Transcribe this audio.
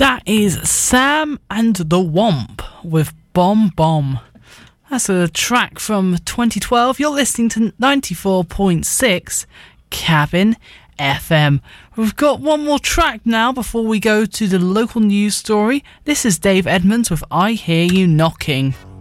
That is Sam and the Womp with Bomb Bomb. That's a track from 2012. You're listening to 94.6 Cabin FM. We've got one more track now before we go to the local news story. This is Dave Edmunds with I Hear You Knocking.